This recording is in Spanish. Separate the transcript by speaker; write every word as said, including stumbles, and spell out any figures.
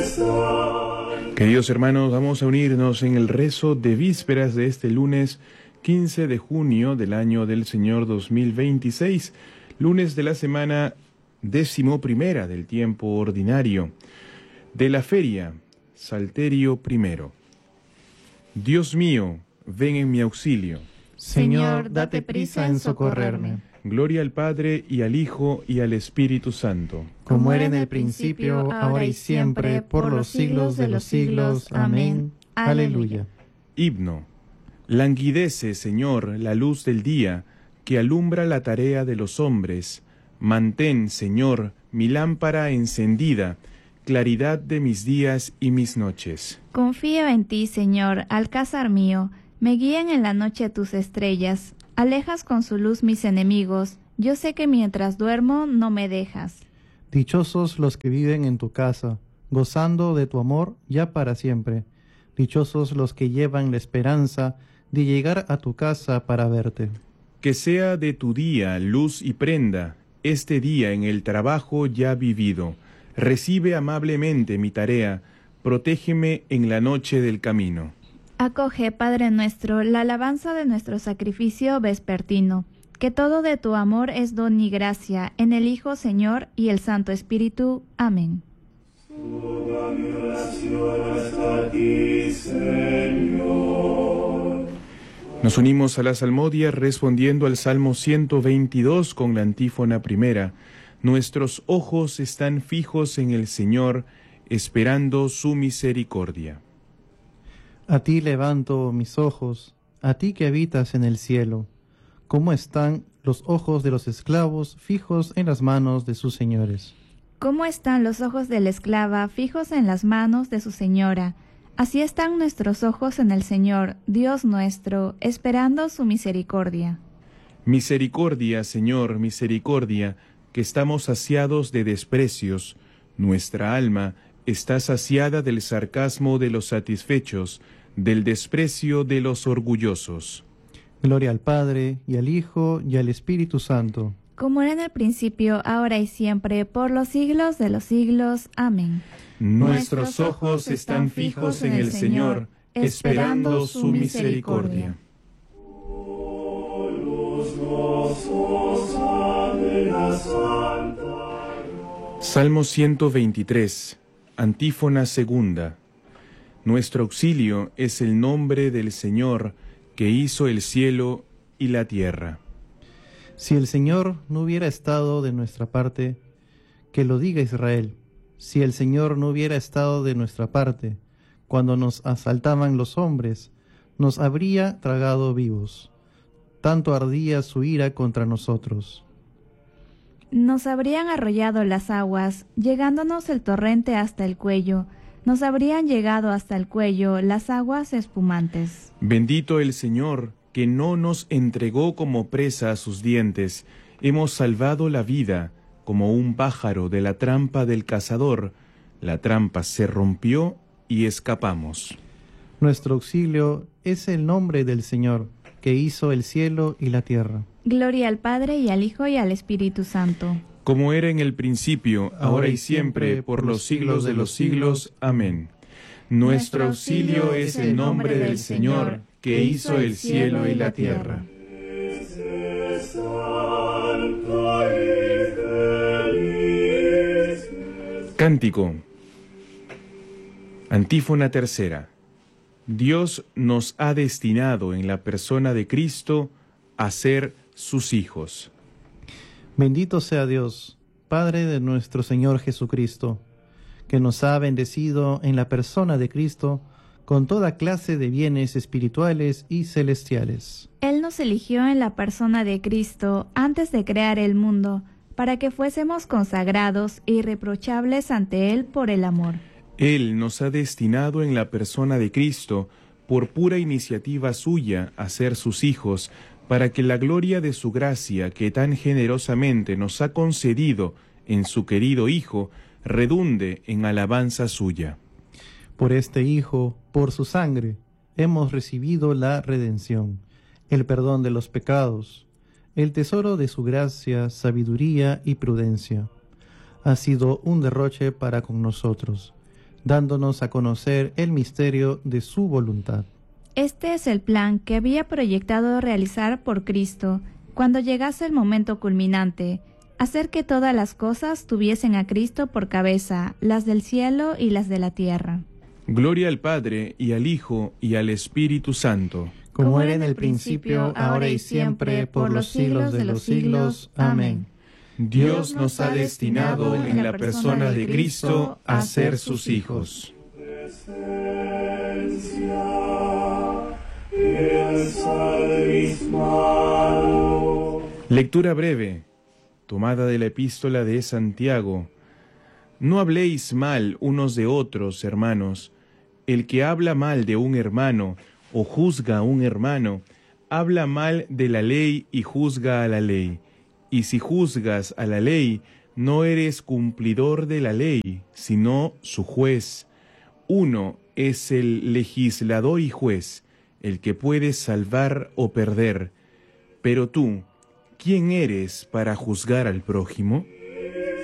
Speaker 1: Queridos hermanos, vamos a unirnos en el rezo de vísperas de este lunes quince de junio del año del Señor dos mil veintiséis, lunes de la semana décimo primera del tiempo ordinario, de la feria, Salterio primero. Dios mío, ven en mi auxilio.
Speaker 2: Señor, date prisa en socorrerme.
Speaker 1: Gloria al Padre, y al Hijo, y al Espíritu Santo.
Speaker 2: Como era en el principio, ahora y siempre, por los siglos de los siglos. Amén. Aleluya.
Speaker 1: Himno. Languidece, Señor, la luz del día, que alumbra la tarea de los hombres. Mantén, Señor, mi lámpara encendida, claridad de mis días y mis noches.
Speaker 3: Confío en ti, Señor, alcázar mío. Me guían en la noche tus estrellas. Alejas con su luz mis enemigos. Yo sé que mientras duermo no me dejas.
Speaker 2: Dichosos los que viven en tu casa, gozando de tu amor ya para siempre. Dichosos los que llevan la esperanza de llegar a tu casa para verte.
Speaker 1: Que sea de tu día luz y prenda, este día en el trabajo ya vivido. Recibe amablemente mi tarea, protégeme en la noche del camino.
Speaker 3: Acoge, Padre nuestro, la alabanza de nuestro sacrificio vespertino, que todo de tu amor es don y gracia, en el Hijo, Señor, y el Santo Espíritu. Amén.
Speaker 1: Nos unimos a la salmodia respondiendo al Salmo ciento veintidós con la antífona primera. Nuestros ojos están fijos en el Señor, esperando su misericordia.
Speaker 2: A ti levanto mis ojos, a ti que habitas en el cielo. ¿Cómo están los ojos de los esclavos fijos en las manos de sus señores?
Speaker 3: ¿Cómo están los ojos de la esclava fijos en las manos de su señora? Así están nuestros ojos en el Señor, Dios nuestro, esperando su misericordia.
Speaker 1: Misericordia, Señor, misericordia, que estamos saciados de desprecios. Nuestra alma está saciada del sarcasmo de los satisfechos, del desprecio de los orgullosos.
Speaker 2: Gloria al Padre, y al Hijo, y al Espíritu Santo.
Speaker 3: Como era en el principio, ahora y siempre, por los siglos de los siglos. Amén.
Speaker 1: Nuestros ojos están fijos en el Señor, esperando su misericordia. Salmo ciento veintitrés, antífona segunda. Nuestro auxilio es el nombre del Señor, que hizo el cielo y la tierra.
Speaker 2: Si el Señor no hubiera estado de nuestra parte, que lo diga Israel. Si el Señor no hubiera estado de nuestra parte, cuando nos asaltaban los hombres, nos habría tragado vivos. Tanto ardía su ira contra nosotros.
Speaker 3: Nos habrían arrollado las aguas, llegándonos el torrente hasta el cuello. Nos habrían llegado hasta el cuello las aguas espumantes.
Speaker 1: Bendito el Señor, que no nos entregó como presa a sus dientes. Hemos salvado la vida, como un pájaro de la trampa del cazador. La trampa se rompió y escapamos.
Speaker 2: Nuestro auxilio es el nombre del Señor, que hizo el cielo y la tierra.
Speaker 3: Gloria al Padre, y al Hijo, y al Espíritu Santo.
Speaker 1: Como era en el principio, ahora y siempre, por los siglos de los siglos. Amén. Nuestro auxilio es el nombre del Señor, que hizo el cielo y la tierra. Cántico. Antífona tercera. Dios nos ha destinado en la persona de Cristo a ser sus hijos.
Speaker 2: Bendito sea Dios, Padre de nuestro Señor Jesucristo, que nos ha bendecido en la persona de Cristo con toda clase de bienes espirituales y celestiales.
Speaker 3: Él nos eligió en la persona de Cristo antes de crear el mundo, para que fuésemos consagrados e irreprochables ante Él por el amor.
Speaker 1: Él nos ha destinado en la persona de Cristo, por pura iniciativa suya, a ser sus hijos, para que la gloria de su gracia, que tan generosamente nos ha concedido en su querido Hijo, redunde en alabanza suya.
Speaker 2: Por este Hijo, por su sangre, hemos recibido la redención, el perdón de los pecados, el tesoro de su gracia, sabiduría y prudencia. Ha sido un derroche para con nosotros. dándonos a conocer el misterio de su voluntad.
Speaker 3: Este es el plan que había proyectado realizar por Cristo, cuando llegase el momento culminante, hacer que todas las cosas tuviesen a Cristo por cabeza, las del cielo y las de la tierra.
Speaker 1: Gloria al Padre, y al Hijo, y al Espíritu Santo.
Speaker 2: Como era en el principio, ahora y siempre, por los siglos de los siglos. Amén.
Speaker 1: Dios nos ha destinado en la persona de Cristo a ser sus hijos. Lectura breve, tomada de la epístola de Santiago. No habléis mal unos de otros, hermanos. El que habla mal de un hermano o juzga a un hermano, habla mal de la ley y juzga a la ley. Y si juzgas a la ley, no eres cumplidor de la ley, sino su juez. Uno es el legislador y juez, el que puede salvar o perder. Pero tú, ¿quién eres para juzgar al prójimo?